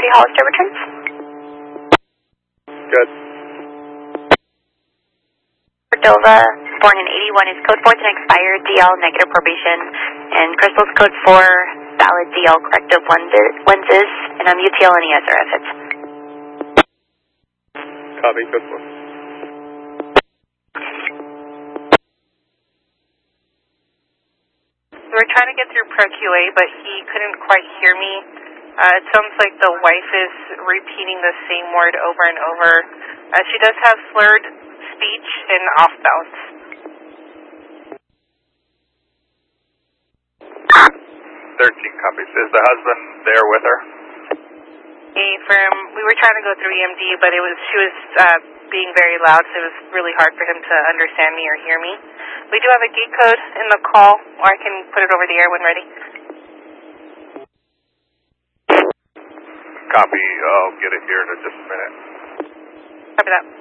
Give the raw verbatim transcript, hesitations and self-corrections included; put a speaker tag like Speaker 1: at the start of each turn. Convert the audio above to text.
Speaker 1: City Hollister returns.
Speaker 2: Good.
Speaker 1: Cordova, born in eighty-one, is code four to expired, D L negative probation, and Crystal's code four, valid D L corrective lenses, and I'm U T L and E S R F hits.
Speaker 2: Copy, code four.
Speaker 3: We were trying to get through Pro Q A, but he couldn't quite hear me. Uh, it sounds like the wife is repeating the same word over and over. Uh, she does have slurred speech and off bounce.
Speaker 2: thirteen copies. Is the husband there with her?
Speaker 3: A firm, we were trying to go through E M D, but it was she was uh, being very loud, so it was really hard for him to understand me or hear me. We do have a gate code in the call, or I can put it over the air when ready.
Speaker 2: Copy. I'll get it here in just a minute.
Speaker 3: Copy that.